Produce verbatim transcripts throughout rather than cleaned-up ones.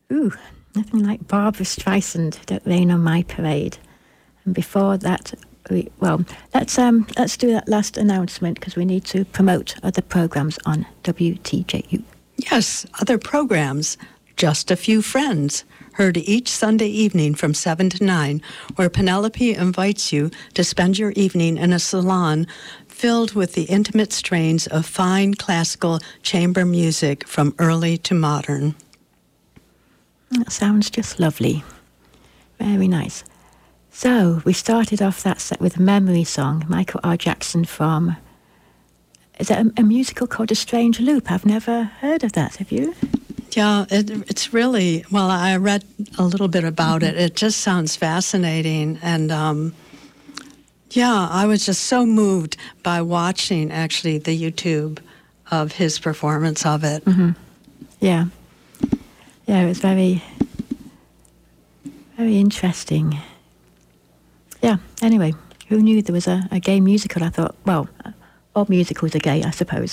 Ooh, nothing like Barbara Streisand, Don't Rain on My Parade. And before that, we, well, let's um let's do that last announcement because we need to promote other programs on W T J U. Yes, other programs. Just a Few Friends, heard each Sunday evening from seven to nine, where Penelope invites you to spend your evening in a salon filled with the intimate strains of fine classical chamber music from early to modern. That sounds just lovely. Very nice. So, we started off that set with a memory song, Michael R. Jackson from... Is it a, a musical called A Strange Loop? I've never heard of that, have you? Yeah, it, it's really, well, I read a little bit about it. It just sounds fascinating. And, um, yeah, I was just so moved by watching, actually, the YouTube of his performance of it. Mm-hmm. Yeah. Yeah, it was very, very interesting. Yeah, anyway, who knew there was a, a gay musical? I thought, well, all musicals are gay, I suppose.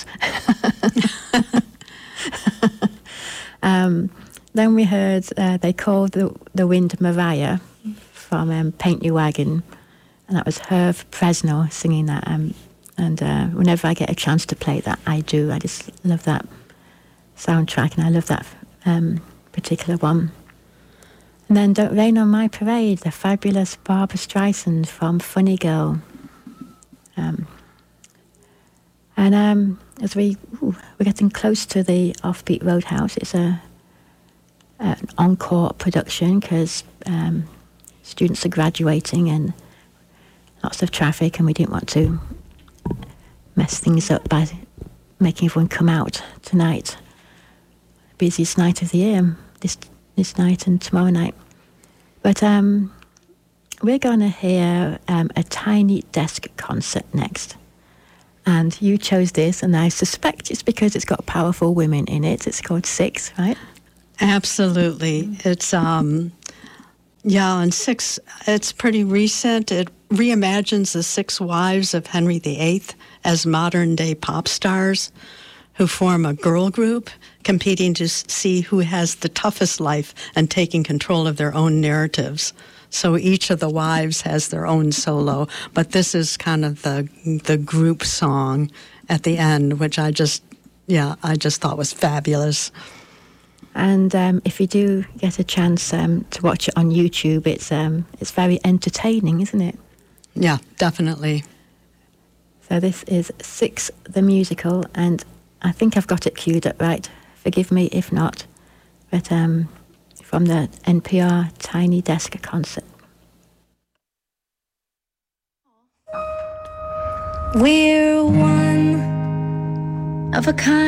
Um, then we heard uh, They Called the, the Wind Mariah from um, Paint Your Wagon, and that was Herv Presnell singing that. Um, and uh, whenever I get a chance to play that, I do. I just love that soundtrack, and I love that um, particular one. And then Don't Rain on My Parade, the fabulous Barbara Streisand from Funny Girl. Um, and um, as we, ooh, we're getting close to the Offbeat Roadhouse, it's a an encore production because um, students are graduating and lots of traffic, and we didn't want to mess things up by making everyone come out tonight. Busiest night of the year, this this night and tomorrow night. But um, we're going to hear um, a Tiny Desk concert next. And you chose this, and I suspect it's because it's got powerful women in it. It's called Six, right? Absolutely. It's, um, yeah, and Six, it's pretty recent. It reimagines the six wives of Henry the Eighth as modern-day pop stars who form a girl group competing to see who has the toughest life and taking control of their own narratives. So each of the wives has their own solo, but this is kind of the the group song at the end, which I just, yeah, I just thought was fabulous. And um, if you do get a chance um, to watch it on YouTube, it's um, it's very entertaining, isn't it? Yeah, definitely. So this is Six, the musical, and I think I've got it queued up right. Forgive me if not, but um, from the N P R Tiny Desk concert. We're one of a kind.